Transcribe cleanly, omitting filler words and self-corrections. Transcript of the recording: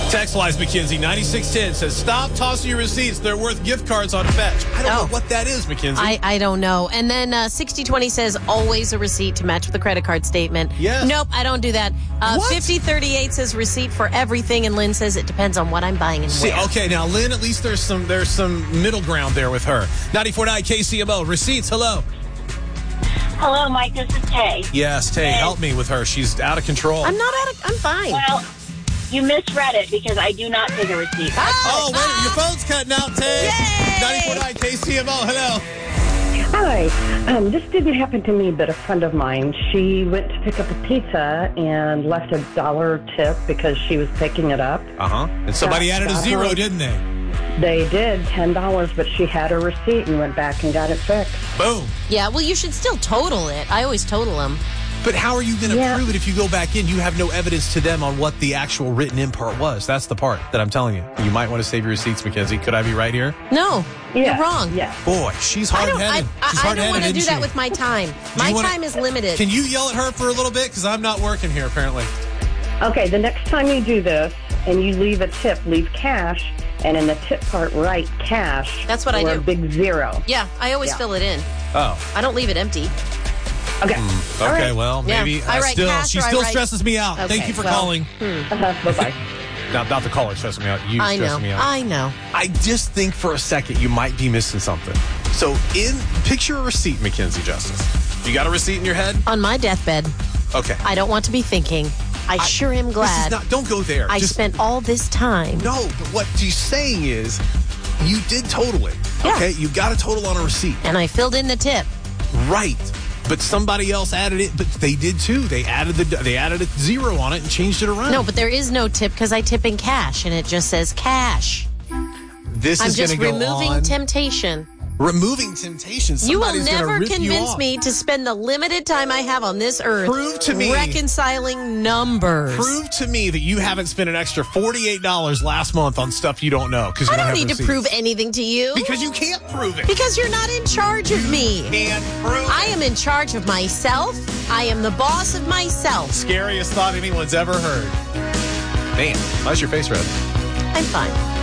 Text wise, McKenzie, 9610 says, stop tossing your receipts. They're worth gift cards on Fetch. I don't know what that is, McKenzie. I don't know. And then 6020 says, always a receipt to match with the credit card statement. Yes. Nope, I don't do that. 5038 says receipt for everything, and Lynn says it depends on what I'm buying and where. Okay, now, Lynn, at least there's some middle ground there with her. 94.9 KCMO. Receipts, hello. Hello, Mike. This is Tay. Yes, Tay, help me with her. She's out of control. I'm fine. Well, you misread it because I do not take a receipt. Oh, wait, your phone's cutting out, Tay. Yay! 94.9 KCMO, hello. Hi. This didn't happen to me, but a friend of mine, she went to pick up a pizza and left $1 tip because she was picking it up. And somebody added a zero, didn't they? They did, $10, but she had a receipt and went back and got it fixed. Boom. Yeah, well, you should still total it. I always total them. But how are you going to prove it if you go back in? You have no evidence to them on what the actual written in part was. That's the part that I'm telling you. You might want to save your receipts, Mackenzie. Could I be right here? No, you're wrong. Yeah. Boy, she's hard-headed. I don't want to do that with my time. My time is limited. Can you yell at her for a little bit? Because I'm not working here, apparently. Okay, the next time you do this and you leave a tip, leave cash, and in the tip part, write cash. That's what I do. Or a big zero. Yeah, I always fill it in. Oh. I don't leave it empty. Okay. Okay, well, maybe she still stresses me out. Okay, Thank you for calling. Bye-bye. Not the caller stressing me out. You stressing me out. I know. I just think for a second you might be missing something. So picture a receipt, Mackenzie Justice. You got a receipt in your head? On my deathbed. Okay. I don't want to be thinking. I sure am glad. Don't go there. I spent all this time. No, but what she's saying is you did total it. Yeah. Okay? You got a total on a receipt. And I filled in the tip. Right. But somebody else added it, but they did too. They added a zero on it and changed it around. No, but there is no tip because I tip in cash and it just says cash. This is going to go on. I'm just removing temptation. Removing temptation. You will Somebody's never rip convince me to spend the limited time I have on this earth Prove to me. reconciling numbers. Prove to me that you haven't spent an extra $48 last month on stuff you don't know. I don't need to prove anything to you. Because you can't prove it. Because you're not in charge of me. Can't prove it. I am in charge of myself. I am the boss of myself. Scariest thought anyone's ever heard. Man, why's your face red? I'm fine.